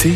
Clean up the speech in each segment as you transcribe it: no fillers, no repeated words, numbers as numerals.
écoutez,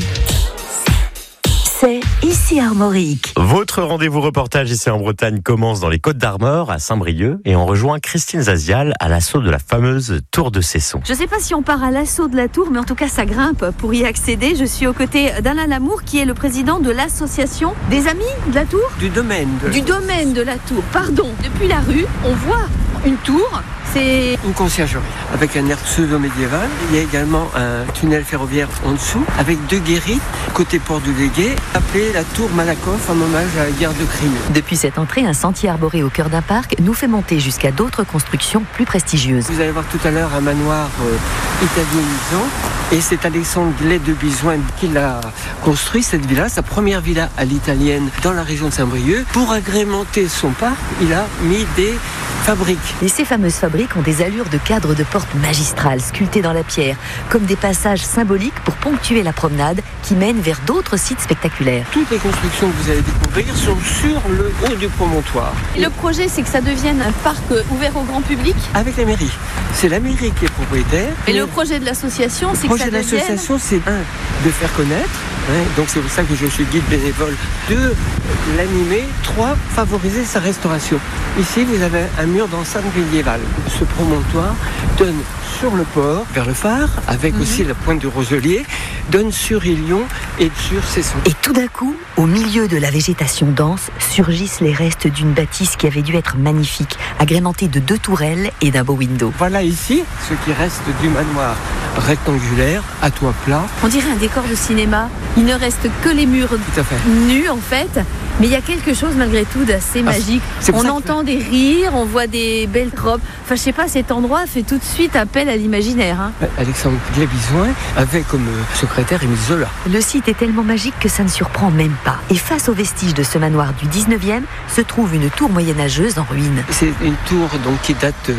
c'est ici Armorique. Votre rendez-vous reportage ici en Bretagne commence dans les Côtes-d'Armor, à Saint-Brieuc, et on rejoint Christine Zazial à l'assaut de la fameuse Tour de Cesson. Je ne sais pas si on part à l'assaut de la tour, mais en tout cas ça grimpe pour y accéder. Je suis aux côtés d'Alain Lamour, qui est le président de l'association des Amis de la Tour. Du domaine de la Tour, pardon. Depuis la rue, on voit une tour. C'est une conciergerie avec un air pseudo-médiéval. Il y a également un tunnel ferroviaire en dessous avec deux guéris côté port du Légué, appelé la tour Malakoff en hommage à la guerre de Crimée. Depuis cette entrée, un sentier arboré au cœur d'un parc nous fait monter jusqu'à d'autres constructions plus prestigieuses. Vous allez voir tout à l'heure un manoir italienisant et c'est Alexandre Glay de Bisoin qui l'a construit, cette villa, sa première villa à l'italienne dans la région de Saint-Brieuc. Pour agrémenter son parc, il a mis des fabriques. Et ces fameuses fabriques ont des allures de cadres de portes magistrales sculptées dans la pierre, comme des passages symboliques pour ponctuer la promenade qui mène vers d'autres sites spectaculaires. Toutes les constructions que vous allez découvrir sont sur le haut du promontoire. Le projet, c'est que ça devienne un parc ouvert au grand public. Avec la mairie. C'est la mairie qui est propriétaire. Et le projet de l'association, c'est que ça devienne... Le projet de l'association, c'est de faire connaître. Donc c'est pour ça que je suis guide bénévole. 2, l'animer. 3, favoriser sa restauration. Ici, vous avez un mur d'enceinte médiévale. Ce promontoire donne sur le port, vers le phare, avec aussi la pointe du Roselier, donne sur Ilion et sur Cesson. Et tout d'un coup, au milieu de la végétation dense, surgissent les restes d'une bâtisse qui avait dû être magnifique, agrémentée de 2 tourelles et d'un beau window. Voilà ici ce qui reste du manoir rectangulaire, à toit plat. On dirait un décor de cinéma. Il ne reste que les murs nus en fait, mais il y a quelque chose malgré tout d'assez magique. On entend des rires, on voit des belles robes. Enfin je sais pas, cet endroit fait tout de suite appel à l'imaginaire. Alexandre Glay-Bisoin avait comme secrétaire Émile Zola. Le site est tellement magique que ça ne surprend même pas. Et face aux vestiges de ce manoir du 19e, se trouve une tour moyenâgeuse en ruine. C'est une tour donc, qui date de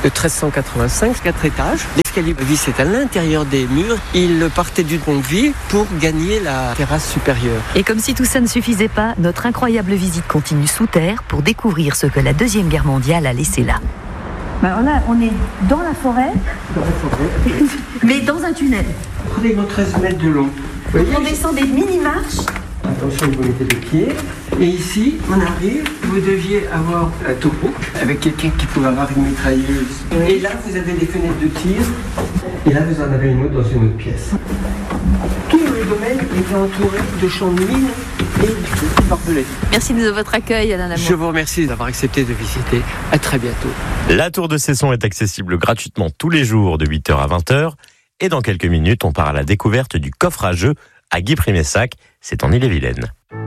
1385, 4 étages. L'escalier vissait à l'intérieur des murs. Il partait du pont-de-vie pour gagner la terrasse supérieure. Et comme si tout ça ne suffisait pas, notre incroyable visite continue sous terre pour découvrir ce que la Deuxième Guerre mondiale a laissé là. Alors là, on est dans la forêt, mais dans un tunnel. Prenez 13 mètres de long. On descend des mini-marches. Attention, vous mettez les pieds. Et ici, on arrive, vous deviez avoir un topo avec quelqu'un qui pouvait avoir une mitrailleuse. Et là, vous avez des fenêtres de tir. Et là, vous en avez une autre dans une autre pièce. Tout le domaine est entouré de champs de mines et de barbelés. Merci de votre accueil, Alain Lamour. Je vous remercie d'avoir accepté de visiter. À très bientôt. La Tour de Cesson est accessible gratuitement tous les jours de 8h à 20h. Et dans quelques minutes, on part à la découverte du coffre à jeux à Guy-Primessac. C'est en Ille-et-Vilaine.